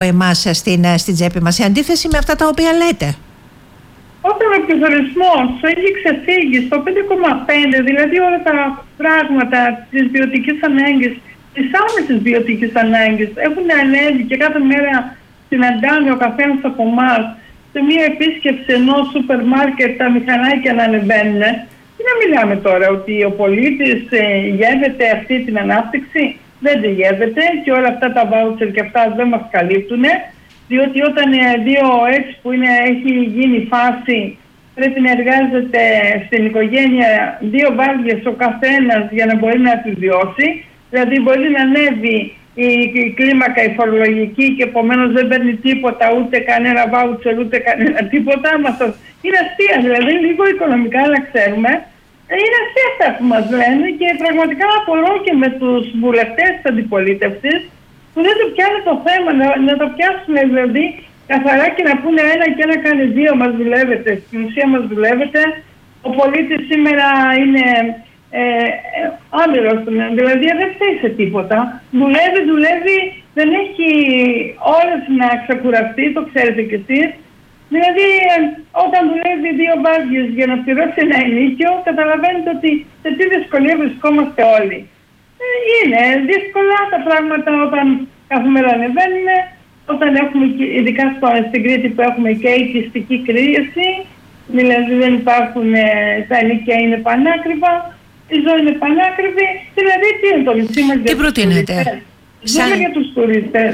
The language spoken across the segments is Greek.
εμάς στην τσέπη μας, σε αντίθεση με αυτά τα οποία λέτε. Όταν ο πληθωρισμός έχει ξεφύγει στο 5,5, δηλαδή όλα τα πράγματα της βιωτικής ανάγκης, της άμεσης βιωτικής ανάγκης έχουν ανέβει και κάθε μέρα συναντάμε ο καθένας από εμάς σε μια επίσκεψη ενός σούπερ μάρκετ τα μηχανάκια να ανεβαίνουν, τι να μιλάμε τώρα, ότι ο πολίτης γεύεται αυτή την ανάπτυξη? Δεν τη γεύεται και όλα αυτά τα βάουτσερ και αυτά δεν μας καλύπτουν. Διότι όταν έτσι που έχει γίνει φάση, πρέπει να εργάζεται στην οικογένεια 2 βάρδιες ο καθένας για να μπορεί να επιβιώσει. Δηλαδή μπορεί να ανέβει η κλίμακα η φορολογική και επομένως δεν παίρνει τίποτα, ούτε κανένα βάουτσερ, ούτε κανένα τίποτα. Είναι αστεία, δηλαδή λίγο οικονομικά να ξέρουμε. Είναι αστεία αυτά που μας λένε και πραγματικά απορώ και με τους βουλευτές της αντιπολίτευσης που δεν το πιάνει το θέμα, να το πιάσουν δηλαδή καθαρά και να πούνε ένα και ένα κάνει 2, μας δουλεύετε, στην ουσία μας δουλεύετε. Ο πολίτης σήμερα είναι άμυρος, δηλαδή δεν φταίει σε τίποτα. Δουλεύει, δεν έχει ώρες να ξεκουραστεί, το ξέρετε κι εσείς. Δηλαδή όταν δουλεύει 2 βάρδιες για να πληρώσει ένα ενίκιο, καταλαβαίνετε ότι σε τι δυσκολία βρισκόμαστε όλοι. Είναι δύσκολα τα πράγματα όταν κάθε μέρα ανεβαίνουν, όταν έχουμε, ειδικά στην Κρήτη που έχουμε και οικιστική κρίση, δηλαδή δεν υπάρχουν, τα ενοίκια είναι πανάκριβα, η ζωή είναι πανάκριβη, δηλαδή τι είναι το νησί μας? Τι προτείνετε? Ζούμε για τους τουρίστες.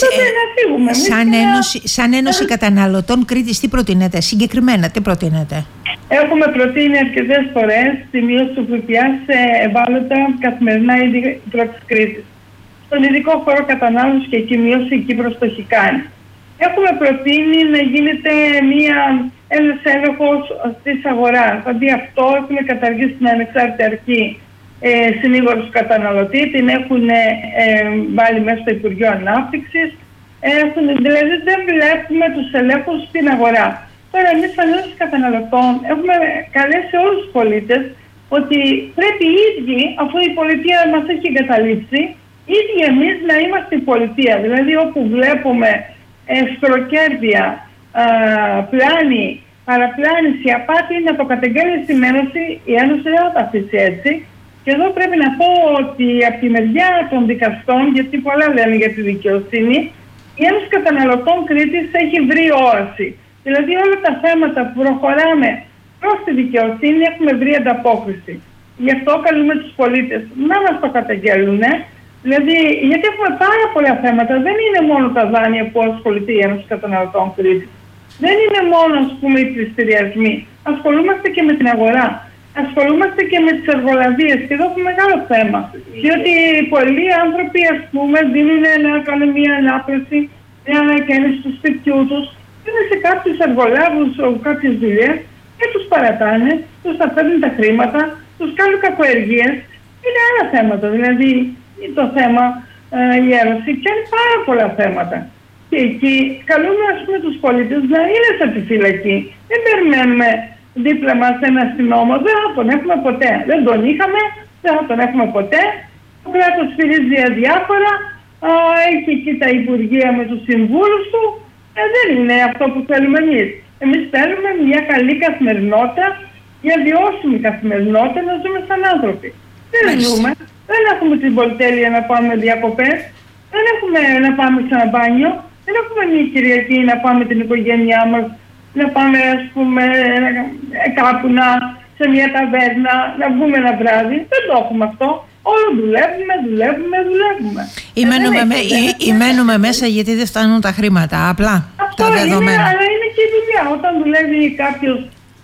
Σαν Ένωση Καταναλωτών Κρήτης, τι προτείνετε συγκεκριμένα, τι προτείνετε? Έχουμε προτείνει αρκετές φορές τη μείωση του ΦΠΑ σε ευάλωτα καθημερινά είδη πρώτης κρίσης. Στον ειδικό χώρο κατανάλωσης και εκεί μείωση, η Κύπρος το έχει κάνει. Έχουμε προτείνει να γίνεται ένας έλεγχος της αγοράς. Αντί αυτό έχουμε καταργήσει την ανεξάρτητη αρχή συνήγορους καταναλωτή, την έχουν βάλει μέσα στο Υπουργείο Ανάπτυξης. Δηλαδή δεν βλέπουμε τους ελέγχους στην αγορά. Τώρα εμείς σαν Ένωση Καταναλωτών έχουμε καλέσει όλους τους πολίτες ότι πρέπει οι ίδιοι, αφού η πολιτεία μας έχει εγκαταλείψει, οι ίδιοι εμείς να είμαστε η πολιτεία. Δηλαδή όπου βλέπουμε στροκέρδια, πλάνη, παραπλάνηση, απάτη, να το καταγγέλνει στην Ένωση. Η Ένωση δεν θα τα αφήσει έτσι. Και εδώ πρέπει να πω ότι από τη μεριά των δικαστών, γιατί πολλά λένε για τη δικαιοσύνη, η Ένωση Καταναλωτών Κρήτης έχει βρει όραση. Δηλαδή όλα τα θέματα που προχωράμε προς τη δικαιοσύνη έχουμε βρει ανταπόκριση. Γι' αυτό καλούμε τους πολίτες να μας το καταγγέλνουν. Δηλαδή, γιατί έχουμε πάρα πολλά θέματα. Δεν είναι μόνο τα δάνεια που ασχολείται η Ένωση Καταναλωτών Κρήτης. Δεν είναι μόνο, ας πούμε, οι πληστηριασμοί. Ασχολούμαστε και με την αγορά. Ασχολούμαστε και με τις εργολαβίες. Και εδώ έχουμε μεγάλο θέμα. Διότι πολλοί άνθρωποι, ας πούμε, δίνουν να κάνουν μια ανάπλαση, μια ανακαίνιση του σπιτιού τους. Είναι σε κάποιους εργολάβους, κάποιες δουλειές και τους παρατάνε, τους τα παίρνουν τα χρήματα, τους κάνουν κακοεργίες. Είναι άλλα θέματα. Δηλαδή, το θέμα η Ένωση πιάνει πάρα πολλά θέματα. Και εκεί καλούμε, ας πούμε, τους πολίτες να είναι σε επιφυλακή. Δεν περιμένουμε δίπλα μας ένα αστυνόμο, δεν θα τον έχουμε ποτέ. Δεν τον είχαμε, δεν θα τον έχουμε ποτέ. Το κράτος φυρίζει αδιάφορα, έχει εκεί τα υπουργεία με τους συμβούλους του. Δεν είναι αυτό που θέλουμε εμείς. Εμείς θέλουμε μια καλή καθημερινότητα, μια βιώσιμη καθημερινότητα, να ζούμε σαν άνθρωποι. Δεν ζούμε, δεν έχουμε την πολυτέλεια να πάμε διακοπές, δεν έχουμε να πάμε σε ένα μπάνιο, δεν έχουμε μια Κυριακή να πάμε την οικογένειά μας, να πάμε, ας πούμε, κάπου σε μια ταβέρνα, να βγούμε ένα βράδυ. Δεν το έχουμε αυτό. Όλο δουλεύουμε. Ή μένουμε μέσα γιατί δεν φτάνουν τα χρήματα, απλά. Αυτό είναι, αλλά είναι και η δουλειά. Όταν δουλεύει κάποιος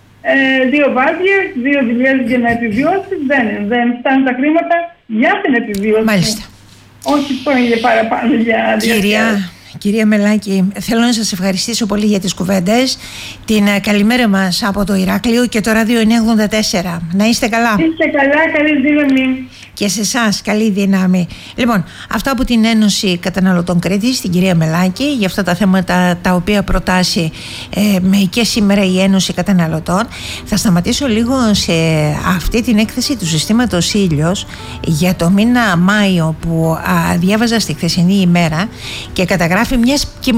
2 βάρδιες, 2 δουλειές για να επιβιώσει, δεν φτάνουν τα χρήματα για την επιβίωση. Μάλιστα. Όχι παραπάνω για διαδικασία. Κυρία Μελάκη, θέλω να σας ευχαριστήσω πολύ για τις κουβέντες. Την καλημέρα μας από το Ηράκλειο και το Ράδιο 984. Να είστε καλά. Είστε καλά, καλή δύναμη. Και σε εσάς, καλή δύναμη. Λοιπόν, αυτά από την Ένωση Καταναλωτών Κρήτης, την κυρία Μελάκη, για αυτά τα θέματα τα οποία προτάσει και σήμερα η Ένωση Καταναλωτών. Θα σταματήσω λίγο σε αυτή την έκθεση του συστήματος Ήλιος για το μήνα Μάιο που διάβαζα στη χθεσινή ημέρα και καταγράφει μιας